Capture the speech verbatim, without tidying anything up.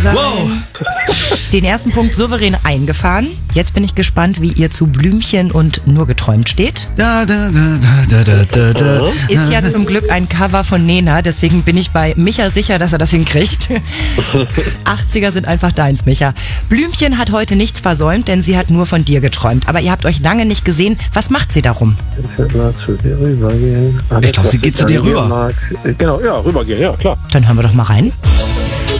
sein. Wow. Den ersten Punkt souverän eingefahren. Jetzt bin ich gespannt, wie ihr zu Blümchen und Nur geträumt steht. Da, da, da, da, da, da, da. Ist ja zum Glück ein Cover von Nena, deswegen bin ich bei Micha sicher, dass er das hinkriegt. achtziger sind einfach deins, Micha. Blümchen hat heute nichts versäumt, denn sie hat nur von dir geträumt. Aber ihr habt euch lange nicht gesehen. Was macht sie darum? Zu dir rübergehen. Ich glaube, sie geht zu dir rüber. Genau, ja, rübergehen, ja, klar. Dann hören wir doch mal rein.